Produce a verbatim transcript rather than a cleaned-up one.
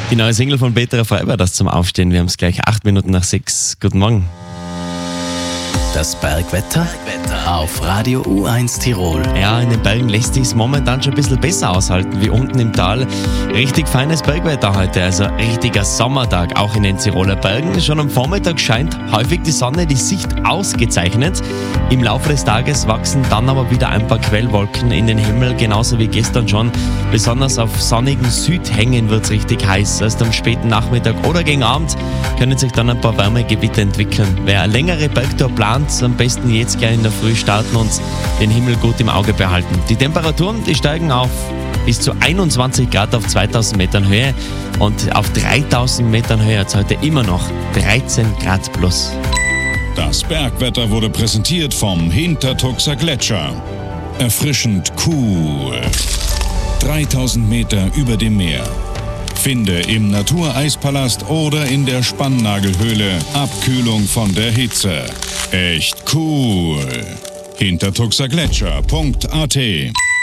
Die neue Single von Petra Freiber, das zum Aufstehen. Wir haben es gleich acht Minuten nach sechs. Guten Morgen. Das Bergwetter auf Radio U eins Tirol. Ja, in den Bergen lässt sich es momentan schon ein bisschen besser aushalten wie unten im Tal. Richtig feines Bergwetter heute, also richtiger Sommertag, auch in den Tiroler Bergen. Schon am Vormittag scheint häufig die Sonne, die Sicht ausgezeichnet. Im Laufe des Tages wachsen dann aber wieder ein paar Quellwolken in den Himmel, genauso wie gestern schon. Besonders auf sonnigen Südhängen wird es richtig heiß. Erst am späten Nachmittag oder gegen Abend können sich dann ein paar Wärmegebiete entwickeln. Wer eine längere Bergtour plant, am besten jetzt gleich in der Früh starten und den Himmel gut im Auge behalten. Die Temperaturen, die steigen auf bis zu einundzwanzig Grad auf zweitausend Metern Höhe und auf dreitausend Metern Höhe hat es heute immer noch dreizehn Grad plus. Das Bergwetter wurde präsentiert vom Hintertuxer Gletscher. Erfrischend cool. dreitausend Meter über dem Meer. Finde im Natureispalast oder in der Spannnagelhöhle Abkühlung von der Hitze. Echt cool. hintertuxergletscher punkt a t